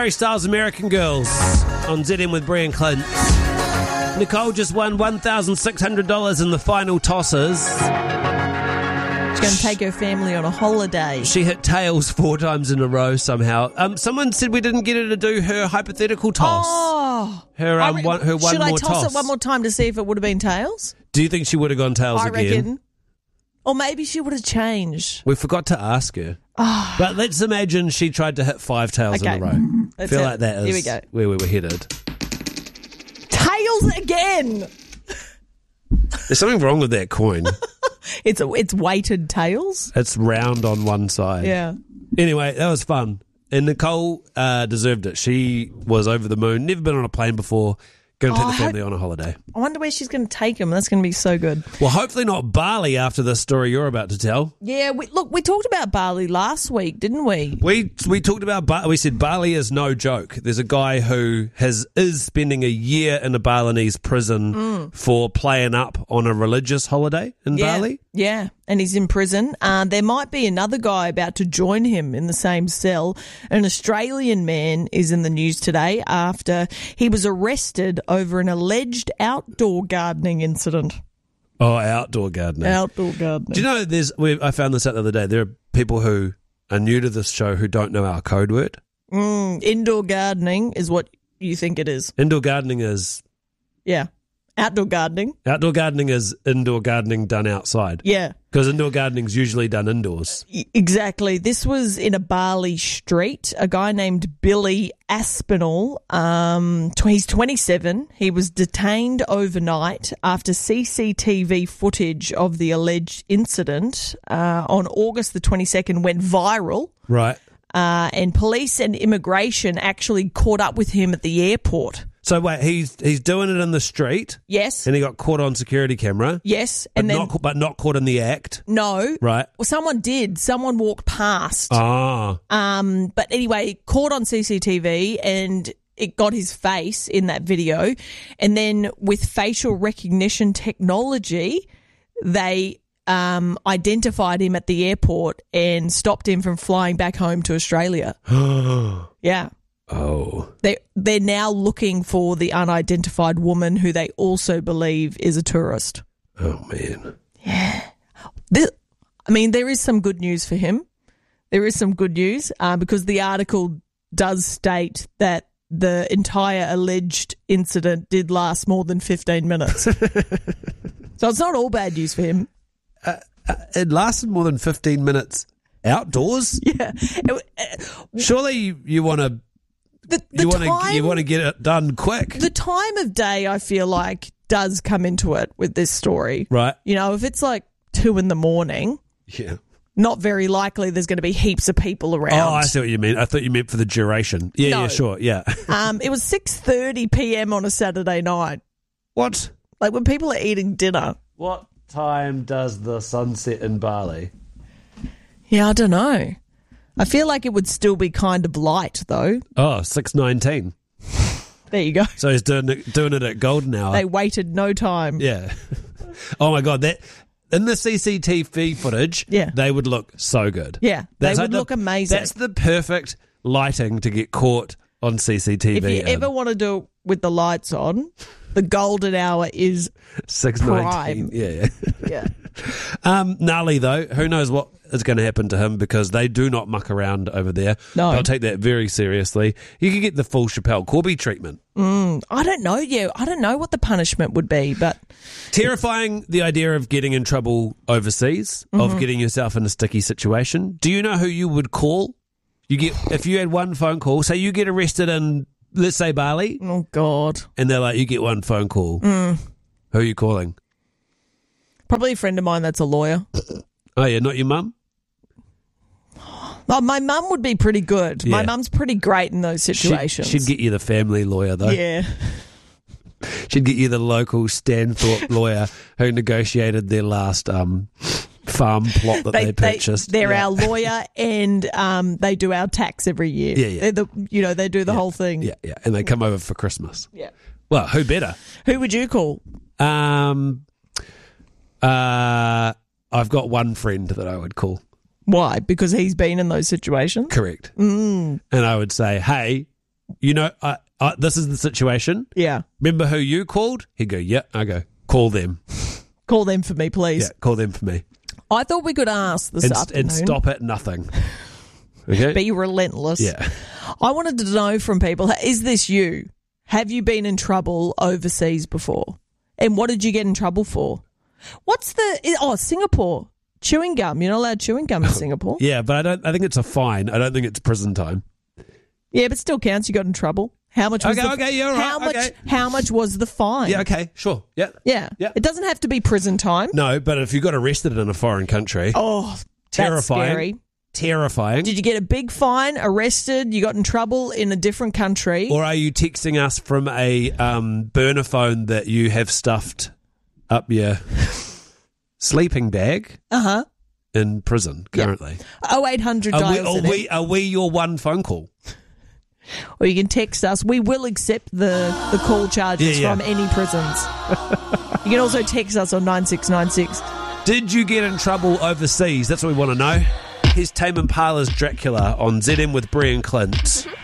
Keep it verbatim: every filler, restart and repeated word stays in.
Harry Styles' American Girls on Z M with Brie and Clint. Nicole just won one thousand six hundred dollars in the final tosses. She's going to take her family on a holiday. She hit tails four times in a row somehow. Um, someone said we didn't get her to do her hypothetical toss. Oh. Her, um, re- one, her one Should more I toss, toss. it one more time to see if it would have been tails? Do you think she would have gone tails I again? reckon. Or maybe she would have changed. We forgot to ask her. Oh. But let's imagine she tried to hit five tails Okay. in a row. I Let's feel have- like that here we is go. where we were headed. Tails again! There's something wrong with that coin. It's a, it's weighted tails. It's round on one side. Yeah. Anyway, that was fun. And Nicole uh, deserved it. She was over the moon. Never been on a plane before. Going to Oh, take the I family hope- on a holiday. I wonder where she's going to take him. That's going to be so good. Well, hopefully not Bali after this story you're about to tell. Yeah, we, look, we talked about Bali last week, didn't we? We we talked about Ba- we said Bali is no joke. There's a guy who has is spending a year in a Balinese prison Mm. for playing up on a religious holiday in Yeah, Bali. yeah, and he's in prison. Uh, there might be another guy about to join him in the same cell. An Australian man is in the news today after he was arrested over an alleged outdoor gardening incident. Oh, outdoor gardening. Outdoor gardening. Do you know there's we, I found this out the other day. There are people who are new to this show who don't know our code word. Mm, indoor gardening is what you think it is. Indoor gardening is Yeah. Outdoor gardening. outdoor gardening is indoor gardening done outside. Yeah. Because indoor gardening is usually done indoors. E- Exactly. This was in a Bali street. A guy named Billy Aspinall. Um, tw- he's twenty-seven. He was detained overnight after C C T V footage of the alleged incident uh, on August the twenty-second went viral. Right. Uh, and police and immigration actually caught up with him at the airport. So wait, he's he's doing it in the street, Yes. and he got caught on security camera. Yes. But And then, not ca- but not caught in the act. no. Right. Well, someone did. Someone walked past. Ah. Um, but anyway, caught on C C T V and it got his face in that video. And then with facial recognition technology, they um, identified him at the airport and stopped him from flying back home to Australia. Yeah. Oh. They, they're now looking for the unidentified woman who they also believe is a tourist. Oh man. This, I mean, there is some good news for him. There is some good news uh, because the article does state that the entire alleged incident did last more than fifteen minutes. So it's not all bad news for him. It lasted more than fifteen minutes outdoors. Yeah. It- uh, Surely you, you want to the the you want to time, you want to get it done quick, the time of day, I feel like, does come into it with this story. right? You know, if it's like two in the morning, Yeah. not very likely there's going to be heaps of people around. Oh, I see what you mean. I thought you meant for the duration. Yeah, No. yeah, sure, yeah. Um, it was six thirty p.m. on a Saturday night. What? Like when people are eating dinner. What time does the sun set in Bali? Yeah, I don't know. I feel like it would still be kind of light, though. Oh, six nineteen. There you go. So he's doing it, doing it at golden hour. They waited no time. Yeah. Oh my god, that in the C C T V footage, Yeah. they would look so good. Yeah, they That's would like the- look amazing. That's the perfect lighting to get caught on C C T V. If you in. ever want to do it with the lights on, the golden hour is six prime. nineteen. Yeah. yeah. Um, Nali though, who knows what is going to happen to him because they do not muck around over there. No. They'll take that very seriously. You could get the full Chappelle Corby treatment. I don't know. Yeah, I don't know what the punishment would be, but Terrifying, the idea of getting in trouble overseas, Mm-hmm. of getting yourself in a sticky situation. Do you know who you would call? You get if you had one phone call. Say you get arrested in, let's say Bali, oh god, and they're like, you get one phone call. Mm. Who are you calling? probably a friend of mine that's a lawyer. Oh yeah, not your mum. Oh, my mum would be pretty good. My Yeah. mum's pretty great in those She, situations. she'd get you the family lawyer though. yeah. She'd get you the local Stanthorpe lawyer who negotiated their last um, farm plot that they, purchased. They, are Yeah. our lawyer, and um, they do our tax every year. Yeah, yeah. They're the, you know, they do the whole thing. Yeah, yeah, and they come over for Christmas. Yeah. Well, who better? Who would you call? Um, uh, I've got one friend that I would call. Why? Because he's been in those situations. Correct. Mm. And I would say, hey, you know, I, I, this is the situation. Yeah. Remember who you called? He'd go, yeah, I go, call them. Call them for me, please. Yeah, call them for me. I thought we could ask this and, afternoon. And stop at nothing. Okay? Be relentless. Yeah. I wanted to know from people, is this you? Have you been in trouble overseas before? And what did you get in trouble for? What's the... Oh, Singapore. Chewing gum. You're not allowed chewing gum in Singapore. Yeah, but I don't. I think it's a fine. I don't think it's prison time. Yeah, but still counts. You got in trouble. How much was okay, the... Okay, yeah, all right, how much, okay. how much was the fine? Yeah, okay, sure. Yeah. Yeah. Yeah. It doesn't have to be prison time. No, but if you got arrested in a foreign country... Oh, terrifying. that's scary. Terrifying. Did you get a big fine, arrested, you got in trouble in a different country? Or are you texting us from a um, burner phone that you have stuffed up your sleeping bag Uh-huh. in prison currently? oh eight hundred Are we, dials are, in it. we, are we your one phone call? Or you can text us. We will accept the, the call charges Yeah, yeah. from any prisons. You can also text us on nine six nine six. Did you get in trouble overseas? That's what we want to know. Here's Tame Impala's Dracula on Z M with Brie and Clint.